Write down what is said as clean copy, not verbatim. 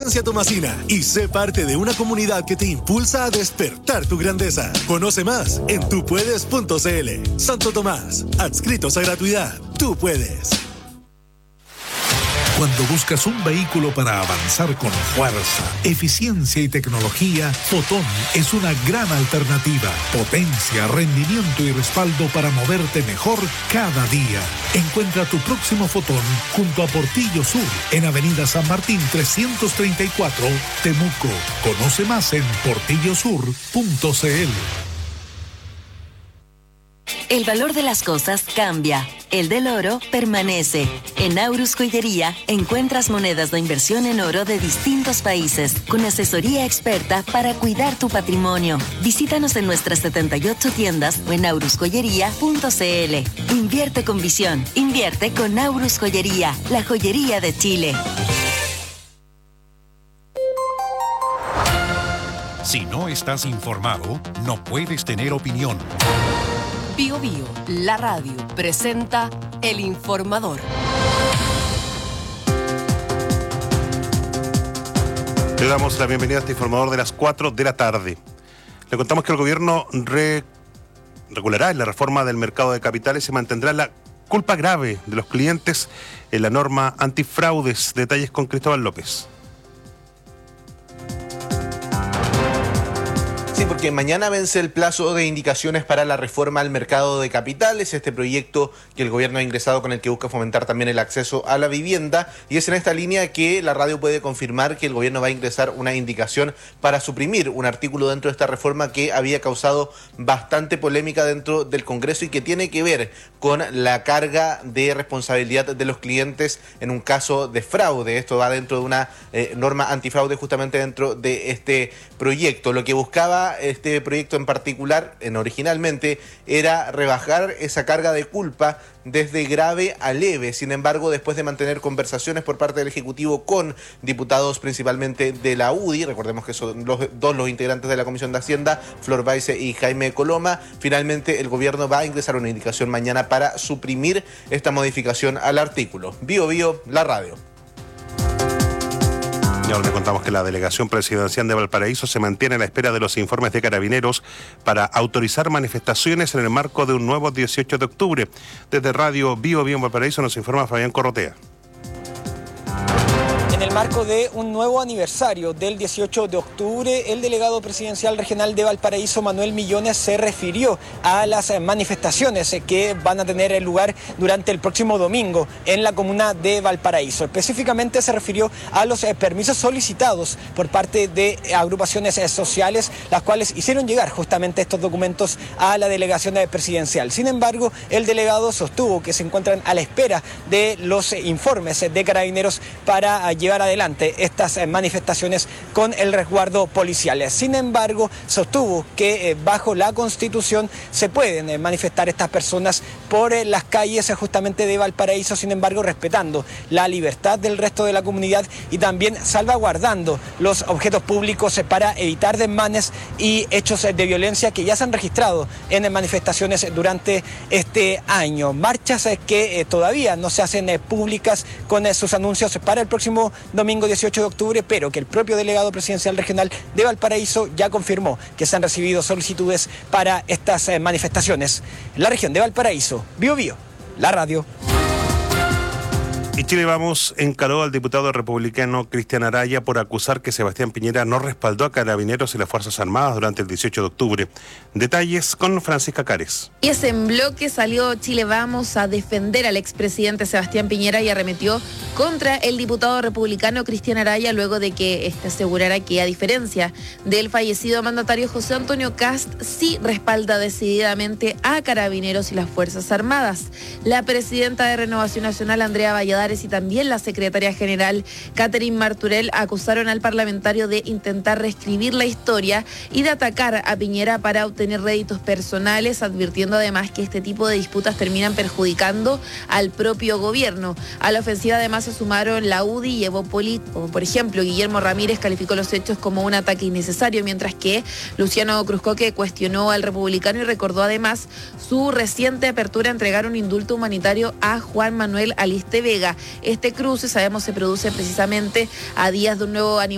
Esencia Tomasina y sé parte de una comunidad que te impulsa a despertar tu grandeza. Conoce más en tupuedes.cl. Santo Tomás, adscritos a gratuidad. Tú puedes. Cuando buscas un vehículo para avanzar con fuerza, eficiencia y tecnología, Fotón es una gran alternativa. Potencia, rendimiento y respaldo para moverte mejor cada día. Encuentra tu próximo Fotón junto a Portillo Sur, en Avenida San Martín 334, Temuco. Conoce más en portillosur.cl. El valor de las cosas cambia. El del oro permanece. En Aurus Joyería encuentras monedas de inversión en oro de distintos países, con asesoría experta para cuidar tu patrimonio. Visítanos en nuestras 78 tiendas o en aurusjoyería.cl. Invierte con visión. Invierte con Aurus Joyería, la joyería de Chile. Si no estás informado, no puedes tener opinión. Bío Bío, la radio, presenta El Informador. Le damos la bienvenida a este informador de las 4 de la tarde. Le contamos que el gobierno regulará en la reforma del mercado de capitales y se mantendrá la culpa grave de los clientes en la norma antifraudes. Detalles con Cristóbal López. Sí, porque mañana vence el plazo de indicaciones para la reforma al mercado de capitales, este proyecto que el gobierno ha ingresado con el que busca fomentar también el acceso a la vivienda, y es en esta línea que la radio puede confirmar que el gobierno va a ingresar una indicación para suprimir un artículo dentro de esta reforma que había causado bastante polémica dentro del Congreso y que tiene que ver con la carga de responsabilidad de los clientes en un caso de fraude. Esto va dentro de una norma antifraude justamente dentro de este proyecto. Lo que buscaba este proyecto en particular, originalmente, era rebajar esa carga de culpa desde grave a leve. Sin embargo, después de mantener conversaciones por parte del Ejecutivo con diputados principalmente de la UDI, recordemos que son los integrantes de la Comisión de Hacienda, Flor Baise y Jaime Coloma, finalmente el gobierno va a ingresar una indicación mañana para suprimir esta modificación al artículo. Bío Bío, la radio. Y ahora le contamos que la delegación presidencial de Valparaíso se mantiene a la espera de los informes de Carabineros para autorizar manifestaciones en el marco de un nuevo 18 de octubre. Desde Radio Bío Bío en Valparaíso nos informa Fabián Corrotea. En el marco de un nuevo aniversario del 18 de octubre, el delegado presidencial regional de Valparaíso, Manuel Millones, se refirió a las manifestaciones que van a tener lugar durante el próximo domingo en la comuna de Valparaíso. Específicamente se refirió a los permisos solicitados por parte de agrupaciones sociales, las cuales hicieron llegar justamente estos documentos a la delegación presidencial. Sin embargo, el delegado sostuvo que se encuentran a la espera de los informes de Carabineros para llevar adelante estas manifestaciones con el resguardo policial. Sin embargo, sostuvo que bajo la Constitución se pueden manifestar estas personas por las calles justamente de Valparaíso, sin embargo respetando la libertad del resto de la comunidad y también salvaguardando los objetos públicos para evitar desmanes y hechos de violencia que ya se han registrado en manifestaciones durante este año. Marchas que todavía no se hacen públicas con sus anuncios para el próximo domingo 18 de octubre, pero que el propio delegado presidencial regional de Valparaíso ya confirmó que se han recibido solicitudes para estas manifestaciones. En la región de Valparaíso, Bío Bío, la radio. Y Chile Vamos encaró al diputado republicano Cristian Araya por acusar que Sebastián Piñera no respaldó a Carabineros y las Fuerzas Armadas durante el 18 de octubre. Detalles con Francisca Cares. Y ese en bloque salió Chile Vamos a defender al expresidente Sebastián Piñera y arremetió contra el diputado republicano Cristian Araya luego de que este asegurara que, a diferencia del fallecido mandatario José Antonio Kast, sí respalda decididamente a Carabineros y las Fuerzas Armadas. La presidenta de Renovación Nacional, Andrea Valladares, y también la secretaria general Catherine Martorell acusaron al parlamentario de intentar reescribir la historia y de atacar a Piñera para obtener réditos personales, advirtiendo además que este tipo de disputas terminan perjudicando al propio gobierno. A la ofensiva además se sumaron la UDI y Evo Político. Por ejemplo, Guillermo Ramírez calificó los hechos como un ataque innecesario, mientras que Luciano Cruzcoque cuestionó al republicano y recordó además su reciente apertura a entregar un indulto humanitario a Juan Manuel Aliste Vega. Este cruce, sabemos, se produce precisamente a días de un nuevo aniversario